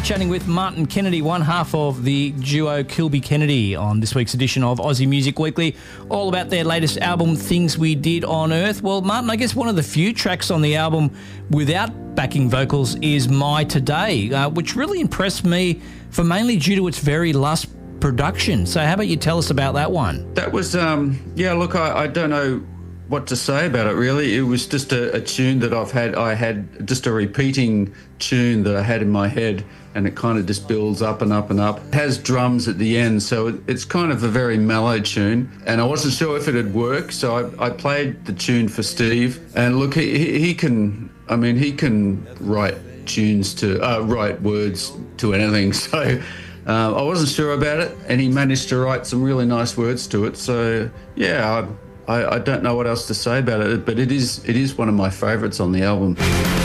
chatting with Martin Kennedy, one half of the duo Kilby Kennedy, on this week's edition of Aussie Music Weekly, all about their latest album, Things We Did on Earth. Well, Martin, I guess one of the few tracks on the album without backing vocals is My Today, which really impressed me for mainly due to its very lush production. So how about you tell us about that one? That was, I don't know what to say about it, really. It was just a tune that I had just a repeating tune that I had in my head, and it kind of just builds up and up and up. It has drums at the end, so it's kind of a very mellow tune, and I wasn't sure if it'd work, so I played the tune for Steve, and look, he can write tunes to, write words to anything, so I wasn't sure about it, and he managed to write some really nice words to it, so yeah, I don't know what else to say about it, but it is one of my favourites on the album.